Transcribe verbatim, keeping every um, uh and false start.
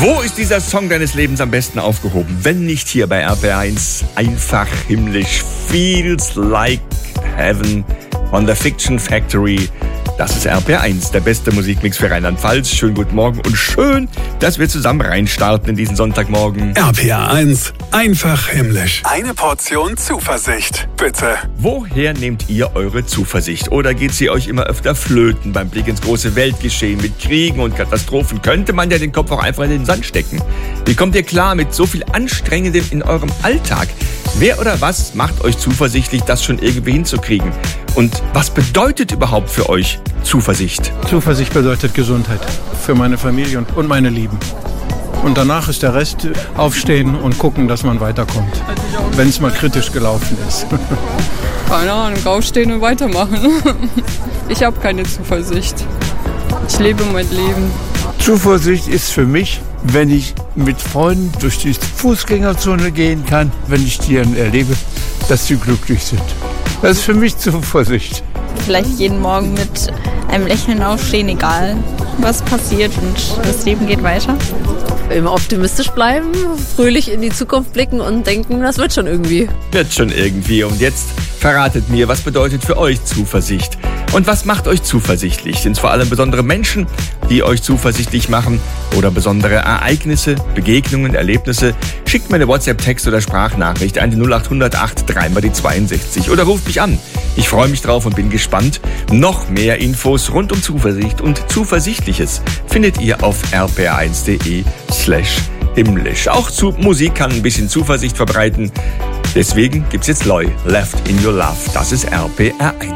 Wo ist dieser Song deines Lebens am besten aufgehoben? Wenn nicht hier bei R P R eins. Einfach himmlisch. Feels Like Heaven von The Fiction Factory. Das ist R P R eins, der beste Musikmix für Rheinland-Pfalz. Schönen guten Morgen und schön, dass wir zusammen reinstarten in diesen Sonntagmorgen. R P R eins, einfach himmlisch. Eine Portion Zuversicht, bitte. Woher nehmt ihr eure Zuversicht? Oder geht sie euch immer öfter flöten beim Blick ins große Weltgeschehen? Mit Kriegen und Katastrophen könnte man ja den Kopf auch einfach in den Sand stecken. Wie kommt ihr klar mit so viel Anstrengendem in eurem Alltag? Wer oder was macht euch zuversichtlich, das schon irgendwie hinzukriegen? Und was bedeutet überhaupt für euch Zuversicht? Zuversicht bedeutet Gesundheit für meine Familie und, und meine Lieben. Und danach ist der Rest aufstehen und gucken, dass man weiterkommt, wenn es mal kritisch gelaufen ist. Keine Ahnung, aufstehen und weitermachen. Ich habe keine Zuversicht. Ich lebe mein Leben. Zuversicht ist für mich, wenn ich mit Freunden durch die Fußgängerzone gehen kann, wenn ich die dann erlebe, dass sie glücklich sind. Das ist für mich Zuversicht. Vielleicht jeden Morgen mit einem Lächeln aufstehen, egal was passiert, und das Leben geht weiter. Immer optimistisch bleiben, fröhlich in die Zukunft blicken und denken, das wird schon irgendwie. Wird schon irgendwie. Und jetzt verratet mir, was bedeutet für euch Zuversicht? Und was macht euch zuversichtlich? Sind es vor allem besondere Menschen, die euch zuversichtlich machen? Oder besondere Ereignisse, Begegnungen, Erlebnisse? Schickt mir eine WhatsApp-Text oder Sprachnachricht an die null acht null null acht drei mal die zweiundsechzig. Oder ruft mich an. Ich freue mich drauf und bin gespannt. Noch mehr Infos rund um Zuversicht und Zuversichtliches findet ihr auf r p r eins punkt d e slash himmlisch. Auch zu Musik kann ein bisschen Zuversicht verbreiten. Deswegen gibt's jetzt Loy, Left in Your Love. Das ist R P R eins.